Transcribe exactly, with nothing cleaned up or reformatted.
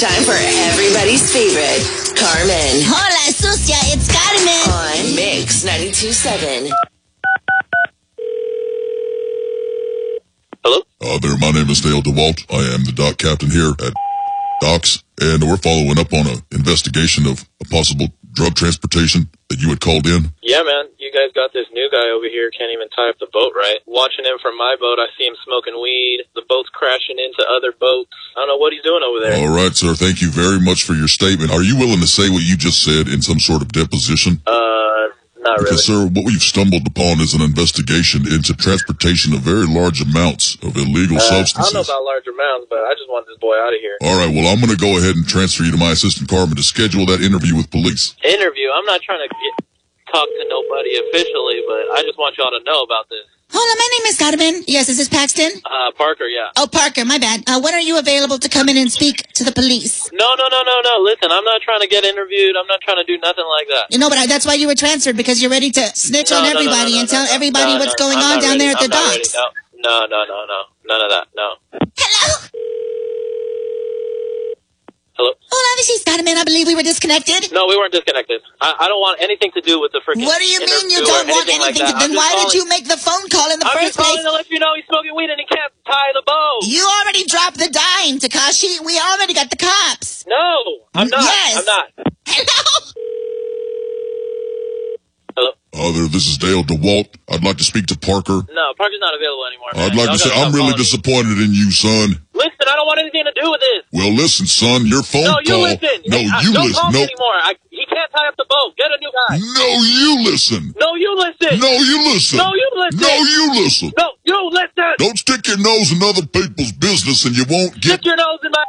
time for everybody's favorite, Carmen. Hola, sucia, it's Carmen. On Mix ninety-two point seven. Hello? Uh, there, my name is Dale DeWalt. I am the dock captain here at Docks, and we're following up on an investigation of a possible drug transportation that you had called in. Yeah, man. You guys got this new guy over here, can't even tie up the boat right. Watching him from my boat, I see him smoking weed. The boat's crashing into other boats. I don't know what he's doing over there. All right, sir. Thank you very much for your statement. Are you willing to say what you just said in some sort of deposition? Uh, not really. Because, sir, what we've stumbled upon is an investigation into transportation of very large amounts of illegal Uh, I substances. don't know about large amounts, but I just want this boy out of here. All right, well, I'm going to go ahead and transfer you to my assistant, Carmen, to schedule that interview with police. Interview? I'm not trying to get, talk to nobody officially, but I just want y'all to know about this. Hola, my name is Carmen. Yes, is this Paxton? Uh, Parker, yeah. Oh, Parker, my bad. Uh, when are you available to come in and speak to the police? No, no, no, no, no. Listen, I'm not trying to get interviewed. I'm not trying to do nothing like that. You know, but I, that's why you were transferred, because you're ready to snitch No, on no, no, everybody no, no, and tell no, no. everybody No, what's no, going I'm on not down ready. there at I'm the not ready. docks. No, no, no, no, no. None of that, no. Hello? Hello? Hola, this is Carmen. I believe we were disconnected. No, we weren't disconnected. I, I don't want anything to do with the freaking What do you mean you interview don't or want anything like anything? that. to, then I'm why just did you calling- make the phone call in the I'm first just calling place? to let you know he's smoking weed and he can't tie the boat. You already dropped the dime, Takashi. We already got the cops. No, I'm not. Yes. I'm not. Hello? Hello? Uh, there, this is Dale DeWalt. I'd like to speak to Parker. No, Parker's not available anymore. Man. I'd like Y'all to say gotta I'm stop really calling me. disappointed in you, son. Listen, I don't want anything to do with this. Well, listen, son, your phone No, you call. listen. No, Hey, I- you don't listen. call me No, anymore. I, he can't tie up the boat. Get a new guy. no, you listen. No, you listen. No, you listen. No, you listen. No, you listen. No, you listen. Don't stick your nose in other people's business and you won't get Stick your nose in my